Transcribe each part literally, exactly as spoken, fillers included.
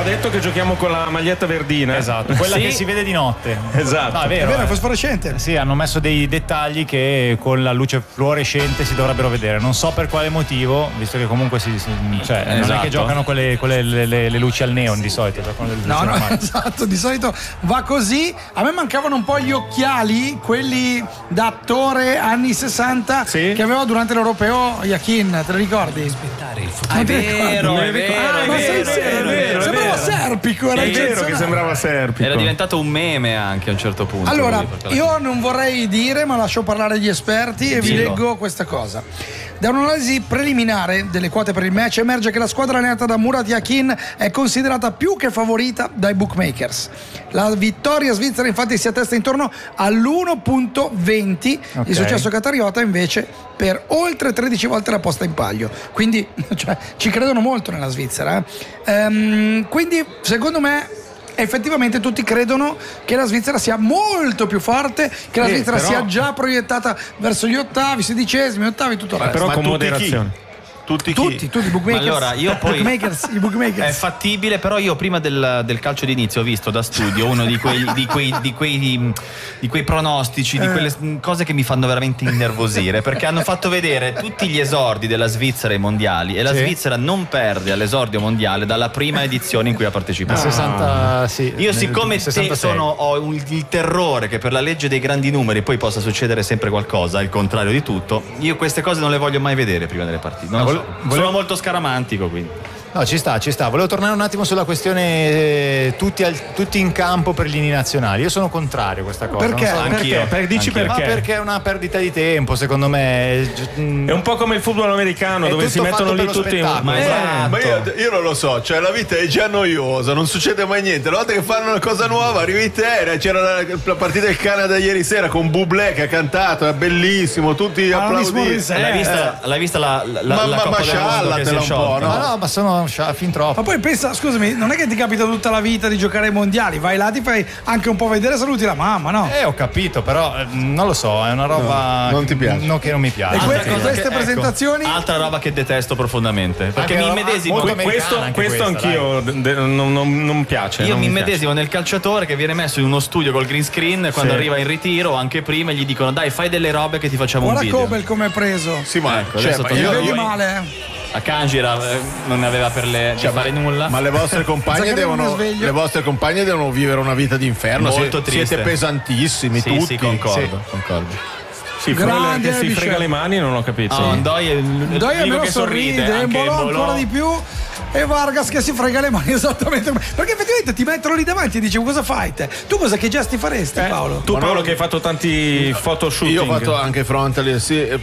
detto che giochiamo con la maglietta verdina. Esatto, quella sì. che si vede di notte. Esatto. No, è vero, È vero, è eh. fosforescente. Sì, hanno messo dei dettagli che con la luce fluorescente si dovrebbero vedere. Non so per quale motivo, visto che comunque si, si cioè, non è Esatto. che giocano con le, con le, le, le, le luci al neon di solito, giocano le luci No, no, normali. esatto, di solito va così. A me mancavano un po' gli occhiali, quelli da attore anni sessanta Sì. che aveva durante l'europeo Yakin, te lo ricordi? Ah, è vero, è vero, Ah, è ma sei vero, serio? è vero, è Sembrava vero. Serpico, era È vero che eccezionale. sembrava Serpico. Era diventato un meme anche a un certo punto. Allora, lui, perché alla io non vorrei dire, ma lascio parlare gli esperti e vi Dillo. leggo questa cosa. Da un'analisi preliminare delle quote per il match emerge che la squadra allenata da Murat Yakin è considerata più che favorita dai bookmakers. La vittoria svizzera infatti si attesta intorno all'uno virgola venti, Ok. il successo qatariota invece per oltre tredici volte la posta in palio. Quindi cioè, ci credono molto nella Svizzera. eh. Ehm, quindi secondo me effettivamente tutti credono che la Svizzera sia molto più forte, che la Eh, Svizzera però- sia già proiettata verso gli ottavi, sedicesimi, ottavi, tutto il resto. Però Ma con tutti moderazione. chi? Tutti chi? Tutti, tutti i bookmakers. Ma allora, io poi- I bookmakers, i bookmakers. È fattibile, però io prima del, del calcio d'inizio ho visto da studio uno di quei, di quei, di quei, di quei pronostici, di quelle cose che mi fanno veramente innervosire, perché hanno fatto vedere tutti gli esordi della Svizzera ai mondiali e la Sì. Svizzera non perde all'esordio mondiale dalla prima edizione in cui ha partecipato. sessanta, sì, Io nel siccome te sessantasei. sono, ho un- il terrore che per la legge dei grandi numeri poi possa succedere sempre qualcosa, il contrario di tutto, io queste cose non le voglio mai vedere prima delle partite. Non lo vole- so. volevo- Sono molto scaramantico, quindi. No, ci sta, ci sta. Volevo tornare un attimo sulla questione eh, tutti, al- tutti in campo per gli inni nazionali. Io sono contrario a questa cosa. Perché? non so- Anch'io. Perché? Per- dici Anch'io. Ma perché? perché è una perdita di tempo, secondo me. È un po' come il football americano È dove tutto si mettono fatto lì per lo tutti in... spettacolo. Ma Eh, esatto. Ma io, io non lo so, cioè la vita è già noiosa, non succede mai niente. Una volta che fanno una cosa nuova, arrivi te, c'era la, la partita del Canada ieri sera con Bublé che ha cantato, è bellissimo, tutti Alanis applauditi. Morissette. L'hai vista, l'hai vista la, la, Ma- la ma- Coppa ma del Mondo che si sciallatela è un po', sciolta? no? Ma no, ma sono scia- fin troppo. Ma poi pensa, scusami, non è che ti capita tutta la vita di giocare ai mondiali, vai là, ti fai anche un po' vedere, saluti la mamma, no? Eh, ho capito, però eh, non lo so, è una roba No, non ti piace. no, che non mi piace. E que- Altra cosa queste che- ecco, presentazioni Altra roba che detesto profondamente, perché Anche mi roba- immedesimo molto que- americana Questo, anche questo questa, anch'io de- de- non, non- non piace. io non mi piace. immedesimo nel calciatore che viene messo in uno studio col green screen quando Sì. arriva in ritiro o anche prima e gli dicono dai fai delle robe che ti facciamo Guarda un video. Kobel come è preso. Sì, ma, Ecco, cioè, adesso ma torniamo io- Vedi io- male, eh? A Kanji era, eh, non ne aveva per le, cioè, di fare ma- nulla. Ma le vostre compagne Zaccaria non devono è sveglio. le vostre compagne devono vivere una vita d'inferno. Molto Sie- triste. Siete pesantissimi sì, tutti. sì, concordo, concordo. Sì, quello Grande che si Michel. frega le mani non ho capito. Ah, Ndoi è l- Doi l'unico almeno che sorride, sorride, anche Embolo Embolo. ancora di più e Vargas che si frega le mani esattamente come... Perché effettivamente ti mettono lì davanti e dici cosa fai te? Tu cosa che gesti faresti, Eh, Paolo? Tu Paolo che hai fatto tanti photoshooting. Io ho fatto anche frontal, sì. eh,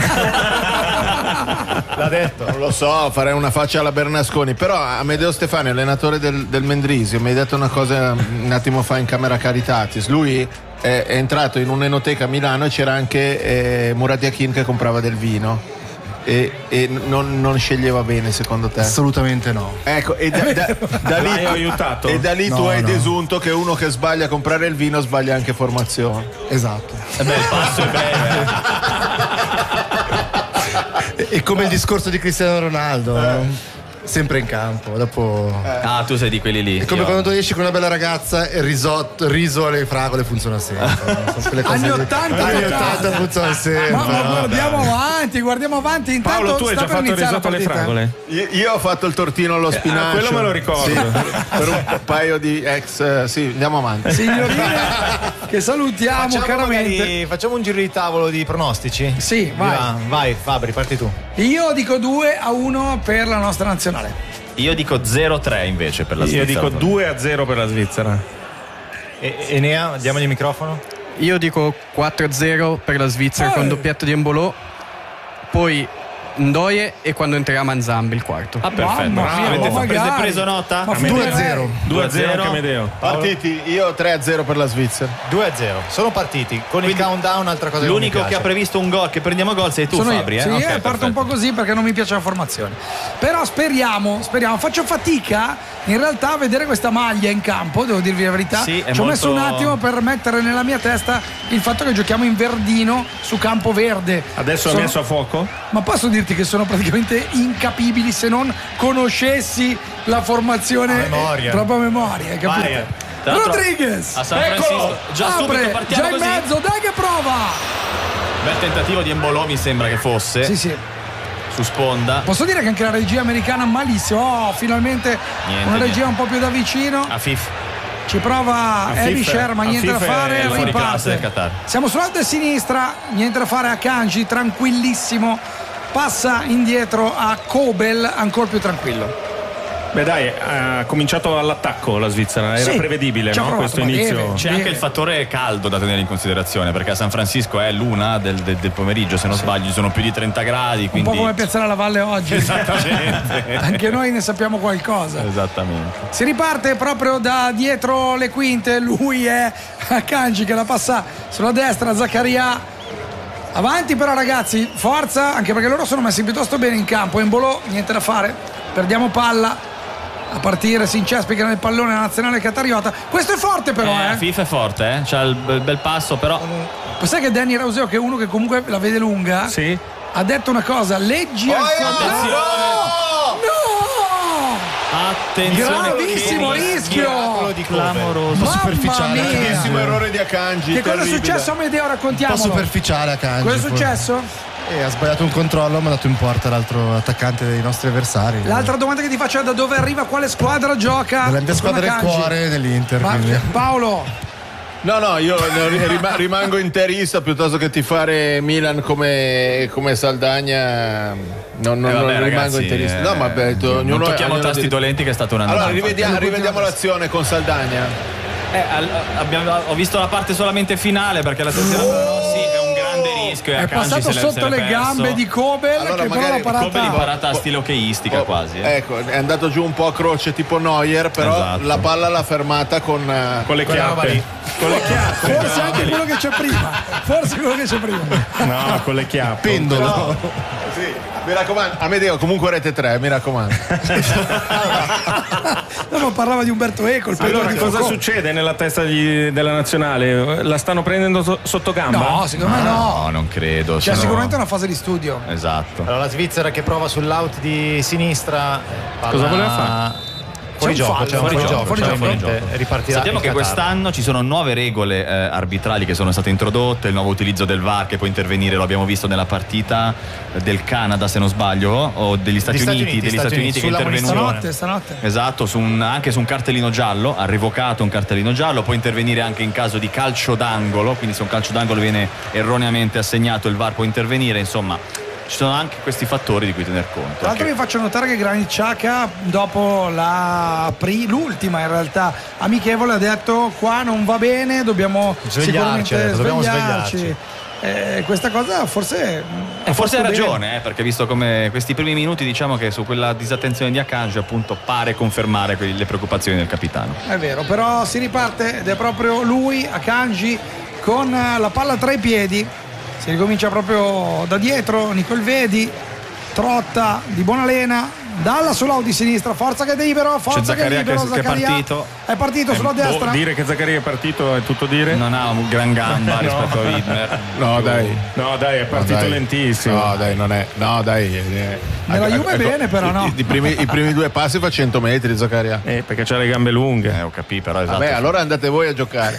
L'ha detto. Non lo so, farei una faccia alla Bernasconi. Però Amedeo Stefani, allenatore del, del Mendrisio, mi ha detto una cosa un attimo fa in Camera Caritatis. Lui è, è entrato in un'enoteca a Milano e c'era anche eh, Murat Yakin che comprava del vino. E, e non, non sceglieva bene, secondo te? Assolutamente no. Ecco, e da, da- da lì, L'hai aiutato? e da lì tu No, hai no. desunto che uno che sbaglia a comprare il vino sbaglia anche formazione. Esatto. Eh beh, il passo è breve. È, è come il discorso di Cristiano Ronaldo, no? Sempre in campo. Dopo. Ah, tu sei di quelli lì. È come Io- quando tu esci con una bella ragazza e il risotto, il riso alle fragole funziona sempre. no? Sono quelle cose Anni lì. ottanta, Anni ottanta. ottanta funziona sempre. Ma, ma no? guardiamo avanti, guardiamo avanti. Intanto Paolo, tu hai sta già per fatto il iniziare risotto la alle partita. fragole? Io, io ho fatto il tortino allo spinacio. ah, quello me lo ricordo. Sì, per un paio di ex. eh, sì, andiamo avanti. Signorine, che salutiamo Facciamo, caramente. magari- facciamo un giro di tavolo di pronostici? Sì, vai. Va, vai, Fabri, parti tu. Io dico due a uno per la nostra nazionale. Io dico zero tre invece per la Io Svizzera. dico due a zero per la Svizzera. E, Enea, diamogli il microfono. Io dico quattro a zero per la Svizzera Eh. con doppietto di Embolo, poi Ndoye e quando entrerà Manzambi il quarto. Ah, perfetto. Mamma mia, Avete ma prese, magari. preso nota? Ma due a zero. due a zero anche Amedeo. Partiti, io tre a zero per la Svizzera. due a zero. Sono partiti. Con il countdown, altra cosa che non mi L'unico che piace. ha previsto un gol che prendiamo gol sei tu, Sono io. Fabri. Eh? Sì, Ok, eh, parto perfetto. un po' così perché non mi piace la formazione. Però speriamo, speriamo. Faccio fatica in realtà a vedere questa maglia in campo, devo dirvi la verità. Sì, è Ci ho molto- messo un attimo per mettere nella mia testa il fatto che giochiamo in verdino su campo verde. Adesso ha Sono- messo a fuoco? Ma posso dire dirti che sono praticamente incapibili se non conoscessi la formazione A memoria. proprio a memoria, hai capito? Vai. Tra l'altro, Rodriguez a San Francisco già subito apre, partiamo già in così. mezzo, dai che prova. Bel tentativo di Embolo, mi sembra che fosse Sì, sì. su sponda. Posso dire che anche la regia americana malissimo. Oh, finalmente Niente, una regia niente. un po' più da vicino. Afif. Ci prova Afif- Abisher, ma niente da Afif è fare, il fuoriclasse riparte. del Qatar. Siamo sul lato sinistra, niente da fare a Kanji, tranquillissimo. Passa indietro a Kobel, ancora più tranquillo. Beh dai, ha cominciato all'attacco la Svizzera, era Sì, prevedibile, ci ha no? provato, Questo ma inizio. deve. C'è anche il fattore caldo da tenere in considerazione, perché a San Francisco è l'una del, del- del pomeriggio, se non sbaglio, ci sono più di trenta gradi, Un quindi po' come Piazzale alla Valle oggi. Esattamente. Anche noi ne sappiamo qualcosa. Esattamente. Si riparte proprio da dietro le quinte, lui è Kanji che la passa sulla destra, Zaccaria avanti però ragazzi, forza, anche perché loro sono messi piuttosto bene in campo. Embolo, niente da fare, perdiamo palla, a partire si incespica nel pallone la nazionale qatariota. Questo è forte però, Eh, eh. FIFA è forte, eh? C'ha il bel, bel passo, però Sai che Danny Rauseo, che è uno che comunque la vede lunga, Sì. ha detto una cosa, leggi Oh, ancora. No! attenzione, Gravissimo che rischio! di clamoroso. Mamma superficiale. mia! Grandissimo errore di Akanji. Che cosa è terribile. successo a Medeo? Un po' Raccontiamolo. superficiale a Kanji. Cosa è poi. successo? E ha sbagliato un controllo, ma ha dato in porta l'altro attaccante dei nostri avversari. L'altra domanda che ti faccio è da dove arriva, quale squadra gioca? Nella mia squadra è il con Akanji? cuore dell'Inter. Ma- quindi. Paolo, No, no, io rima- rimango interista piuttosto che tifare Milan come, come Saldagna. Non, non, Eh, vabbè, non rimango ragazzi, interista. eh, No, ma beh, tu- non ognuno tocchiamo ognuno tasti di- dolenti, che è stato un anno. Allora, infatti. rivediamo, rivediamo l'azione con Saldagna. Eh, al- abbiamo- ho visto la parte solamente finale, perché la terza però sì, è un grande rischio. e è Akanji passato se l'è- sotto se l'è le perso. gambe di Kobel, Allora, che però magari l'ha Come parata. l'imparata a stile hockeyistica quasi. eh. Ecco, è andato giù un po' a croce tipo Neuer, però Esatto. la palla l'ha fermata con, eh, Con le chiappe. Con le chiappe. Forse anche quello che c'è prima. Forse quello che c'è prima. No, con le chiappe. Pendolo. Sì, mi raccomando. Amedeo, comunque rete tre, mi raccomando. No, ma parlava di Umberto Eco, il Allora, pedone di cosa Foucault. succede nella testa di- della nazionale? La stanno prendendo so- sotto gamba? No, secondo me no. No, non credo. C'è sono- sicuramente una fase di studio. Esatto. Allora la Svizzera che prova sull'out di sinistra. palla- Cosa voleva fare? Fuori C'è un gioco, fallo, c'è un fuori fuori gioco, gioco, fuori cioè, gioco. ovviamente ripartirà Sappiamo il che Qatar. quest'anno ci sono nuove regole eh, arbitrali che sono state introdotte, il nuovo utilizzo del V A R che può intervenire, lo abbiamo visto nella partita del Canada se non sbaglio, o degli Stati Stati Uniti, Uniti, degli Stati Stati Uniti, Uniti, che è sulla intervenuto. Stanotte, stanotte. Esatto, su un- anche su un cartellino giallo, ha revocato un cartellino giallo, può intervenire anche in caso di calcio d'angolo, quindi se un calcio d'angolo viene erroneamente assegnato il V A R può intervenire, insomma ci sono anche questi fattori di cui tener conto. Tra l'altro vi faccio notare che Granit Xhaka dopo la pri- l'ultima in realtà amichevole ha detto qua non va bene, dobbiamo Svegliarci, sicuramente ha detto, dobbiamo svegliarci. svegliarci. Eh, questa cosa forse E forse ha fatto bene. ragione, eh, perché visto come questi primi minuti diciamo che su quella disattenzione di Akanji appunto pare confermare que- le preoccupazioni del capitano. È vero, però si riparte ed è proprio lui, Akanji, con la palla tra i piedi. Si ricomincia proprio da dietro, Nicol Vedi, Trotta di Buonalena, dalla sull'out di sinistra, forza che è libero, forza che è Zaccaria libero, che- che è Zaccaria partito. è partito sulla Eh, boh, destra. dire che Zaccaria è partito è tutto dire? Non ha un gran gamba rispetto a Widmer. No, dai. No, dai, è partito No, dai. lentissimo. No, dai, non è. No, dai. eh, Nella ecco, Juve bene, però, no? I, i primi, I primi due passi fa cento metri, Zaccaria. Eh, perché c'ha le gambe lunghe. Eh, ho capito, però esatto. Vabbè, allora andate voi a giocare.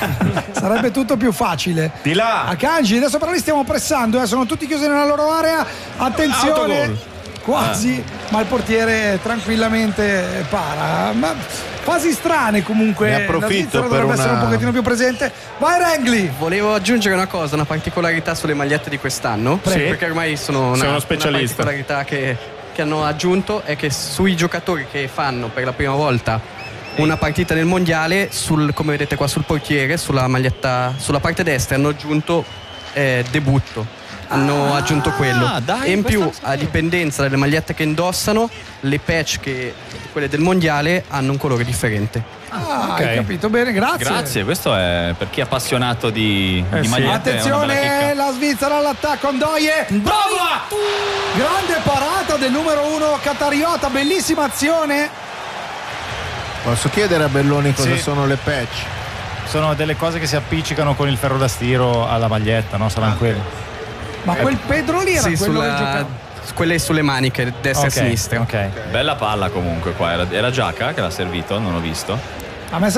Sarebbe tutto più facile. Di là. Akanji, adesso però li stiamo pressando, eh, sono tutti chiusi nella loro area. Attenzione, Autogol. quasi, ma il portiere tranquillamente para. Ma fasi strane comunque. Ne approfitto La Svizzera per dovrebbe essere un una- pochettino più presente. Vai Rengli! Volevo aggiungere una cosa, una particolarità sulle magliette di quest'anno, Prego. perché ormai sono una, Sei uno una specialista. particolarità che, che hanno aggiunto è che sui giocatori che fanno per la prima volta una partita nel mondiale, sul, come vedete qua sul portiere, sulla maglietta, sulla parte destra hanno aggiunto eh, debutto. Hanno aggiunto quello dai, e in più, questo non a dipendenza dalle magliette che indossano, le patch, che quelle del mondiale, hanno un colore differente. Ah, Ok. hai capito bene, grazie. Grazie, questo è per chi è appassionato di, Eh di sì. magliette. è una bella Attenzione, chicca. la Svizzera all'attacco, Ndoye. Prova! Grande parata del numero uno qatariota, bellissima azione. Posso chiedere a Belloni cosa Sì. sono le patch? Sono delle cose che si appiccicano con il ferro da stiro alla maglietta, no? Saranno quelle. Ma quel Pedro lì era Sì, quello sulla- che giocava. quelle sulle maniche, destra Ok, e sinistra. ok. Bella palla comunque qua. Era, era Giaca che l'ha servito? Non l'ho visto. A me